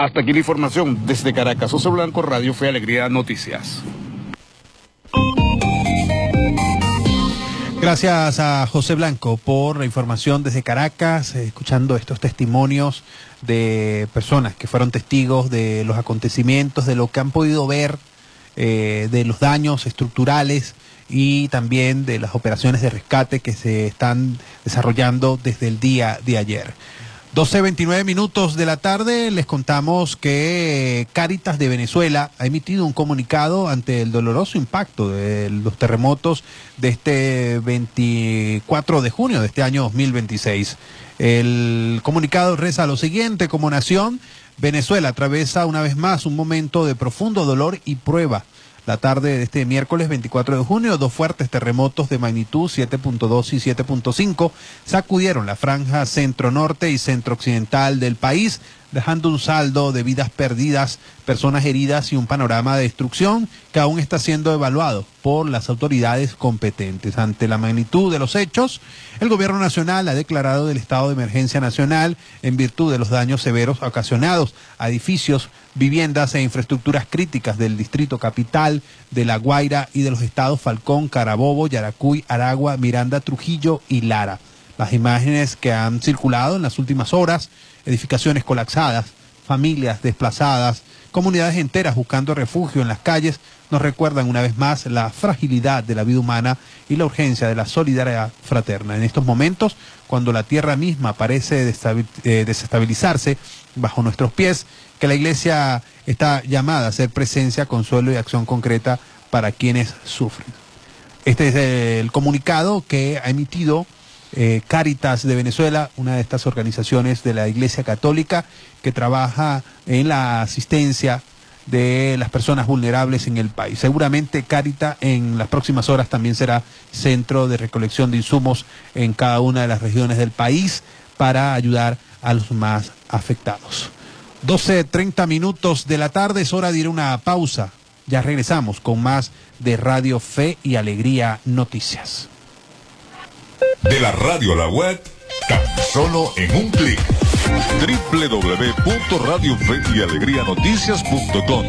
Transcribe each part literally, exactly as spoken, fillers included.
Hasta aquí la información desde Caracas. José Blanco, Radio Fe y Alegría Noticias. Gracias a José Blanco por la información desde Caracas, eh, escuchando estos testimonios de personas que fueron testigos de los acontecimientos, de lo que han podido ver, eh, de los daños estructurales y también de las operaciones de rescate que se están desarrollando desde el día de ayer. doce veintinueve minutos de la tarde, les contamos que Cáritas de Venezuela ha emitido un comunicado ante el doloroso impacto de los terremotos de este veinticuatro de junio de este año dos mil veintiséis. El comunicado reza lo siguiente: como nación, Venezuela atraviesa una vez más un momento de profundo dolor y prueba. La tarde de este miércoles veinticuatro de junio, dos fuertes terremotos de magnitud siete punto dos y siete punto cinco sacudieron la franja centro-norte y centro-occidental del país, dejando un saldo de vidas perdidas, personas heridas y un panorama de destrucción que aún está siendo evaluado por las autoridades competentes. Ante la magnitud de los hechos, el Gobierno Nacional ha declarado el estado de emergencia nacional en virtud de los daños severos ocasionados a edificios, viviendas e infraestructuras críticas del Distrito Capital, de La Guaira y de los estados Falcón, Carabobo, Yaracuy, Aragua, Miranda, Trujillo y Lara. Las imágenes que han circulado en las últimas horas, edificaciones colapsadas, familias desplazadas, comunidades enteras buscando refugio en las calles, nos recuerdan una vez más la fragilidad de la vida humana y la urgencia de la solidaridad fraterna. En estos momentos, cuando la tierra misma parece desestabilizarse bajo nuestros pies, que la Iglesia está llamada a hacer presencia, consuelo y acción concreta para quienes sufren. Este es el comunicado que ha emitido Eh, Cáritas de Venezuela, una de estas organizaciones de la Iglesia Católica que trabaja en la asistencia de las personas vulnerables en el país. Seguramente Cáritas en las próximas horas también será centro de recolección de insumos en cada una de las regiones del país para ayudar a los más afectados. doce treinta minutos de la tarde, es hora de ir a una pausa. Ya regresamos con más de Radio Fe y Alegría Noticias. De la radio a la web, tan solo en un clic. doble u doble u doble u punto radio fe y alegría noticias punto com.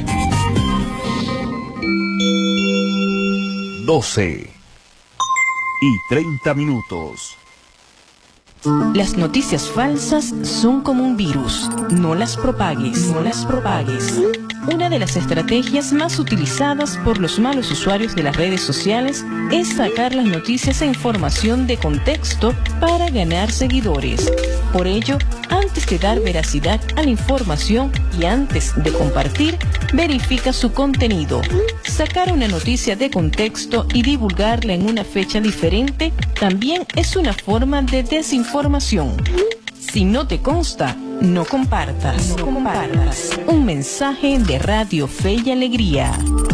doce y treinta minutos. Las noticias falsas son como un virus. No las propagues, no las propagues. Una de las estrategias más utilizadas por los malos usuarios de las redes sociales es sacar las noticias e información de contexto para ganar seguidores. Por ello, antes de dar veracidad a la información y antes de compartir, verifica su contenido. Sacar una noticia de contexto y divulgarla en una fecha diferente también es una forma de desinformación. Si no te consta, no compartas. No compartas. Un mensaje de Radio Fe y Alegría.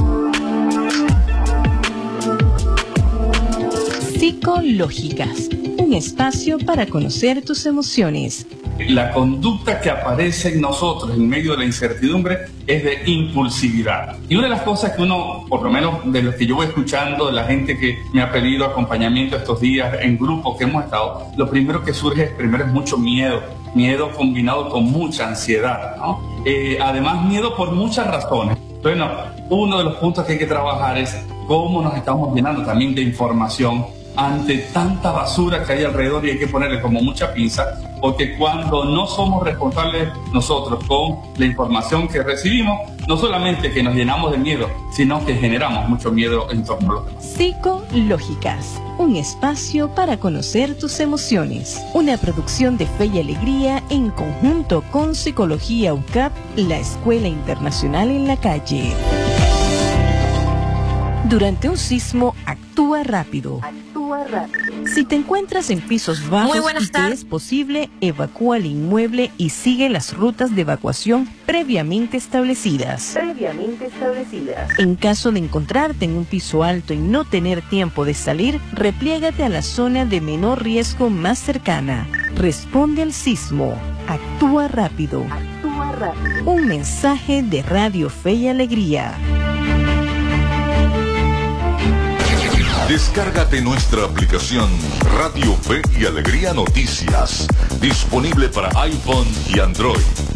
Psicológicas. Un espacio para conocer tus emociones. La conducta que aparece en nosotros en medio de la incertidumbre es de impulsividad. Y una de las cosas que uno, por lo menos de lo que yo voy escuchando, de la gente que me ha pedido acompañamiento estos días en grupos que hemos estado, lo primero que surge primero es mucho miedo. Miedo combinado con mucha ansiedad, ¿no? Eh, además, miedo por muchas razones. Bueno, uno de los puntos que hay que trabajar es cómo nos estamos llenando también de información ante tanta basura que hay alrededor, y hay que ponerle como mucha pinza, porque cuando no somos responsables nosotros con la información que recibimos, no solamente que nos llenamos de miedo, sino que generamos mucho miedo en torno a los demás. Psicológicas, un espacio para conocer tus emociones. Una producción de Fe y Alegría en conjunto con Psicología U C A P, la Escuela Internacional en la Calle. Durante un sismo, actúa rápido. Actúa rápido. Si te encuentras en pisos bajos y te es posible, evacúa el inmueble y sigue las rutas de evacuación previamente establecidas. Previamente establecidas. En caso de encontrarte en un piso alto y no tener tiempo de salir, repliégate a la zona de menor riesgo más cercana. Responde al sismo. Actúa rápido. Actúa rápido. Un mensaje de Radio Fe y Alegría. Descárgate nuestra aplicación Radio Fe y Alegría Noticias, disponible para iPhone y Android.